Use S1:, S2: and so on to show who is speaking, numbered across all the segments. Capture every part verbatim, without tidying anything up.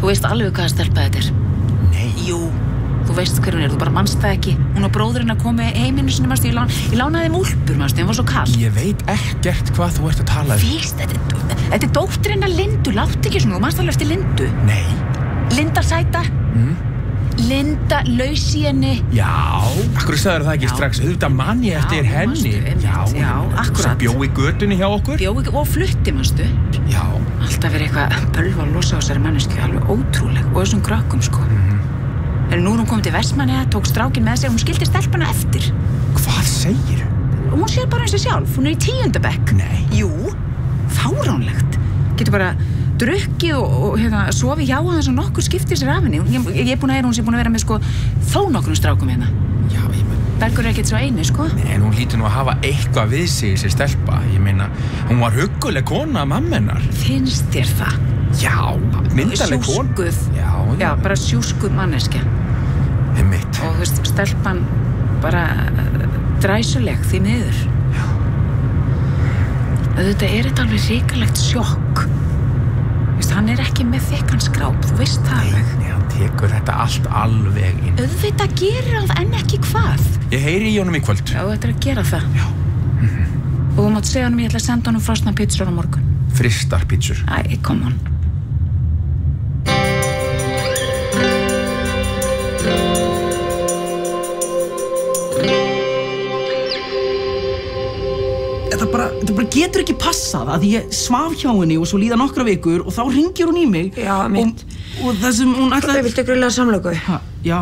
S1: Þú veist alveg hvaða stelpa þetta er.
S2: Nei.
S1: Jú, þú veist hver hún er, þú bara manst það ekki. Hún og bróðurinn að komi heiminu sinni, manstu, ég, lán, ég lánaði þeim úlpur, manstu, þeim var svo kall.
S2: Ég veit ekkert hvað þú ert að tala um.
S1: Víst, þetta, þetta er dóttirinn að Lindu, láttu ekki svona, þú manst alveg eftir Lindu.
S2: Nei.
S1: Linda Sæta.
S2: Mm.
S1: Linda laus í henni.
S2: Já, akkur sagður það ekki já. Strax, auðvitað mann ég eftir henni.
S1: Manstu, já, já, akkurat.
S2: Sem bjó í götunni hjá okkur.
S1: Bjó í og flutti, manstu.
S2: Já.
S1: Alltaf verið eitthvað bölva að losa á þessari mannesku, alveg ótrúleg, og þessum krökkum, sko.
S2: Mm-hmm.
S1: En nú er hún komið til Vestmannaeyja, tók strákinn með sér, hún skildi stelpuna eftir.
S2: Hvað segir?
S1: Hún sér bara eins og sjálf, hún er í tíunda bekk.
S2: Nei.
S1: Jú, fáránlegt. Getur bara drukkið og, og hérna, sofi hjá hann sem nokkur skiptir sér af henni. Ég, ég er búin að heyra hún sem búin að vera með sko þó nokkrum strákum hérna.
S2: Já, ég meina...
S1: Bergur er ekkert svo eini, sko.
S2: Nei, en hún lítur nú að hafa eitthvað við sig, þessi stelpa. Ég meina, hún var hugguleg kona af mamma hennar.
S1: Finnst þér það?
S2: Já, myndaleg kona.
S1: Sjúskuð.
S2: Já, já.
S1: Já, bara sjúskuð manneskja.
S2: Einmitt.
S1: Og þú veist, stelpan bara dræsuleg því miður.
S2: Já.
S1: Þetta er þetta alveg hrikalegt sjokk. Vist, hann er ekki með þykkan skráp, þú veist það alveg.
S2: Nei, hann tekur þetta allt alveg inn.
S1: Auðvitað gerir hann en ekki hvað.
S2: Ég heyri í honum í kvöld.
S1: Já, þetta er að gera það.
S2: Já. Mm-hmm.
S1: Og þú mátt segja honum ég ætla að senda honum frosna pítsur á morgun.
S2: Frystar pítsur.
S1: Æ, come on.
S3: Þetta bara, þetta bara getur ekki passað að ég svaf hjá henni og svo líða nokkra vikur og þá hringir hún í mig.
S4: Já, mitt.
S3: Og, og það sem hún ætlaði...
S4: Viltu grilla samlöku?
S3: Ha, já.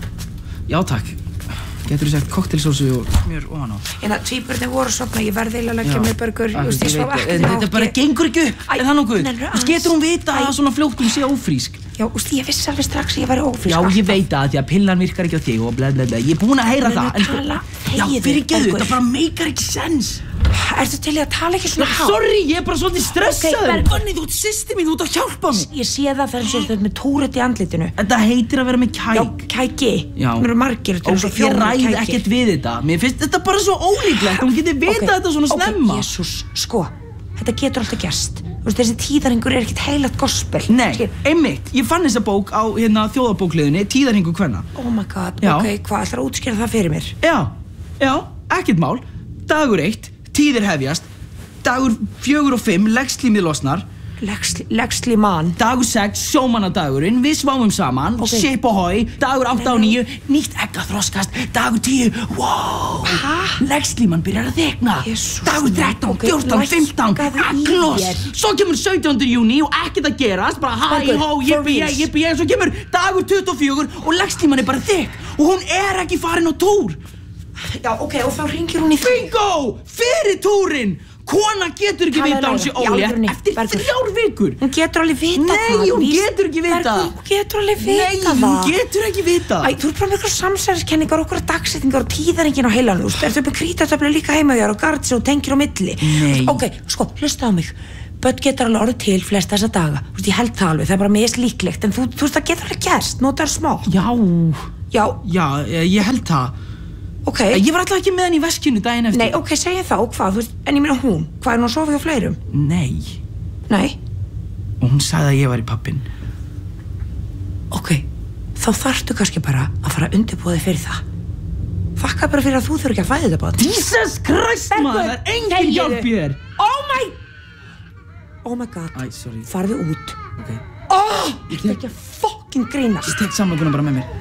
S3: Já, takk. Geturðu sett koktelsósu og smjör ofan á.
S4: En að tvíburarnir voru að sofna, ég verði eiginlega að leggja mig Bergur.
S3: Ég
S4: Just, ég svaf
S3: veit,
S4: ekkert
S3: en
S4: nóg.
S3: þetta bara gengur ekki upp. Er það nokkuð?
S4: Nei, nei,
S3: Þú getur hún vita að svona fljótt hún sé ófrísk.
S4: Já, úst, ég vissi alveg strax að ég væri ófrísk.
S3: Já, ég veit það, því að pillan virkar ekki á þig og bla bla bla. Ég er búin að heyra það.
S4: En tala,
S3: já, fyrirgeðu, þetta bara meikar ekki sens.
S4: Ertu til í að tala ekki svona hátt?
S3: Sorry, ég er bara svolítið stressaður.
S4: Ok,
S3: Bergur, þú ert systir mín, þú ert að hjálpa mér.
S4: Ég sé það þegar þú ert með túrett í andlitinu.
S3: Þetta heitir að vera með kæk.
S4: Já, kæki.
S3: Já.
S4: Það eru margir, þetta eru svo
S3: Ég
S4: fjórir
S3: ræð
S4: kækir.
S3: ekkert við þetta. Mér finnst þetta bara svo ólíklegt. Hún getur vitað þetta svona snemma.
S4: Ok, Jesús, sko, þetta getur alltaf gerst. Þú veist, þessi tíðarhingur er ekkert heilagt gospel.
S3: Nei, einmitt. Ég fann þessa bók á hérna þjóðarbókliðinni, Tíðarhingur kvenna.
S4: Oh my god,
S3: Já.
S4: ok, hvað ætlar að útskýra það fyrir mér?
S3: Já, já, ekkert mál. Dagur eitt, tíðir hefjast. Dagur fjögur og fimm, legslímið losnar.
S4: Legslí mann.
S3: Dagur sex, sjómannadagurinn, við sváum saman,
S4: Okay.
S3: ship ohoi. Dagur átta og níu, nýtt egg að þroskast. Dagur tíu, wow.
S4: Hæ?
S3: Legslíman byrjar að þekna.
S4: Jesús
S3: Dagur
S4: minn,
S3: þrettán,
S4: ok,
S3: fjórtán, fimmtán,
S4: lækkaðu í
S3: agglos.
S4: þér.
S3: Svo kemur sautjánda júní og ekkert að gerast, bara hæ,
S4: Bergur,
S3: hó,
S4: for
S3: jippi,
S4: reals.
S3: ég, jippi, ég. Svo kemur dagur tuttugu og fjögur og legslíman er bara þekk og hún er ekki farin á túr.
S4: Já, ok, og þá hringir hún í því.
S3: Bingo! Fyrir túrin! Kona getur ekki
S4: Talaðu
S3: vita á
S4: lægra.
S3: sig
S4: Í
S3: ólétt
S4: alvörunni,
S3: eftir
S4: Bergur.
S3: þrjár vikur.
S4: Hún getur alveg vita
S3: Nei,
S4: það.
S3: hún
S4: víst.
S3: getur ekki vita.
S4: Bergur, hún getur alveg vita
S3: Nei,
S4: það.
S3: hún getur ekki vita.
S4: Æ, þú ert bara með eitthvað samsæriskenningar, okkur dagsetningar og tíðarhingin á heilanum. Þú veist, ertu með krítatöflu líka heima þér og gardsi og tengir á milli.
S3: Nei.
S4: Ok, sko, hlusta á mig. Börn getur alveg orðið til flest þessa daga. Þú veist, ég held það alveg, það er bara mest líklegt. En þú, þú veist, það getur alveg gerst, notar smá.
S3: Já,
S4: Já,
S3: já, ég held það.
S4: ok.
S3: Ég var alltaf ekki með henni í veskinu daginn eftir.
S4: Nei, ok, segja það og hvað, þú veist, en ég meina hún. Hvað er nú að sofa hjá fleirum?
S3: Nei.
S4: Nei.
S3: Og hún sagði að ég var í pappin.
S4: Ok, þá þarftu kannski bara að fara að undirbúa þig fyrir það. Þakka bara fyrir að þú þurfi ekki að fæða þetta bát.
S3: Jesus Christ, maður, það er engin
S4: Þegiðu.
S3: hjálp í þér.
S4: Oh my... Oh my god.
S3: Æ, sorry.
S4: Farðu út.
S3: Ok.
S4: Oh, ég er ekki að fucking grínast.
S3: Ég tek samlokuna bara með mér.